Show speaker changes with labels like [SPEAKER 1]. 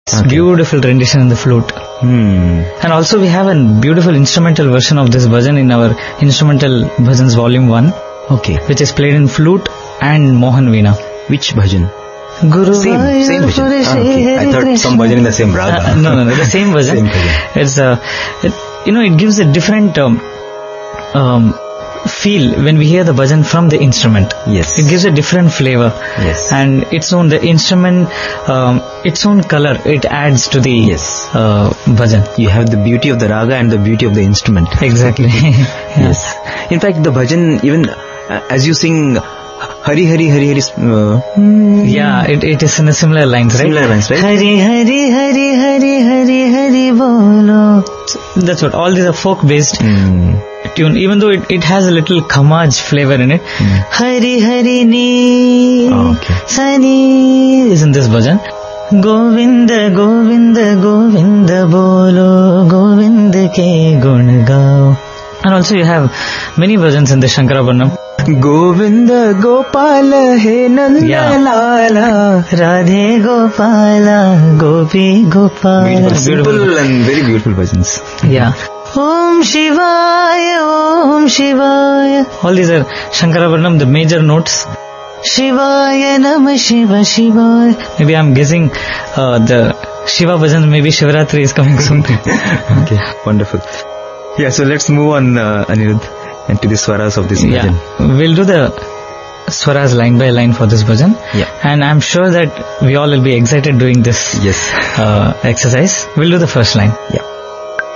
[SPEAKER 1] Okay.
[SPEAKER 2] Beautiful rendition in the flute. And also we have a beautiful instrumental version of this bhajan in our Instrumental Bhajans Volume 1,
[SPEAKER 1] Okay.
[SPEAKER 2] which is played in flute and Mohan Veena.
[SPEAKER 1] Which bhajan?
[SPEAKER 2] Guru
[SPEAKER 1] Same bhajan. Okay. I thought some bhajan in the same raga.
[SPEAKER 2] No, the same version.
[SPEAKER 1] Same bhajan.
[SPEAKER 2] It's it gives a different feel when we hear the bhajan from the instrument.
[SPEAKER 1] Yes.
[SPEAKER 2] It gives a different flavor.
[SPEAKER 1] Yes.
[SPEAKER 2] And the instrument, its own color, it adds to the
[SPEAKER 1] Yes.
[SPEAKER 2] bhajan.
[SPEAKER 1] You have the beauty of the raga and the beauty of the instrument.
[SPEAKER 2] Exactly.
[SPEAKER 1] Yes. In fact, the bhajan, even as you sing Hari Hari Hari Hari,
[SPEAKER 2] Yeah, it is in a similar lines, right?
[SPEAKER 1] Similar lines, right?
[SPEAKER 2] Hari Hari Hari Hari Hari Hari Bolo. That's what, all these are folk based tune, even though it has a little Khamaj flavor in it. Hari Hari Ni
[SPEAKER 1] Okay.
[SPEAKER 2] Sani is in this bhajan. Govinda Govinda Govinda Bolo, Govinda ke gun gao. And also you have many bhajans in the Shankarabharanam.
[SPEAKER 1] Govinda Gopala He Nanda
[SPEAKER 2] Yeah.
[SPEAKER 1] Lala.
[SPEAKER 2] Radhe Gopala Gopi Gopala.
[SPEAKER 1] Beautiful, simple and very beautiful bhajans.
[SPEAKER 2] Yeah. Om Shivaya, Om Shivaya. All these are Shankarabharanam, the major notes. Shivaya Namah Shiva Shivaya. Maybe I'm guessing the Shiva bhajan, maybe Shivratri is coming soon.
[SPEAKER 1] Okay, wonderful. Yeah, so let's move on, Anirudh, and to the swaras of this bhajan.
[SPEAKER 2] Yeah. We'll do the swaras line by line for this bhajan.
[SPEAKER 1] Yeah.
[SPEAKER 2] And I'm sure that we all will be excited doing this
[SPEAKER 1] Yes.
[SPEAKER 2] exercise. We'll do the first line.
[SPEAKER 1] Yeah.